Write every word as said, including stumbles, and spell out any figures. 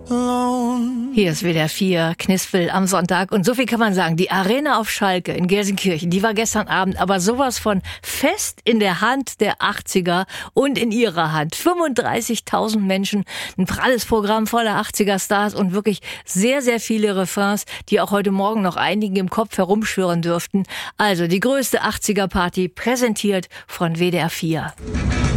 alone. Hier ist W D R vier, Knispel am Sonntag. Und so viel kann man sagen, die Arena auf Schalke in Gelsenkirchen, die war gestern Abend aber sowas von fest in der Hand der achtziger und in ihrer Hand. fünfunddreißigtausend Menschen, ein pralles Programm voller achtziger-Stars und wirklich sehr, sehr viele Refrains, die auch heute Morgen noch einigen im Kopf herumschwirren dürften. Also die größte achtziger-Party präsentiert von W D R vier.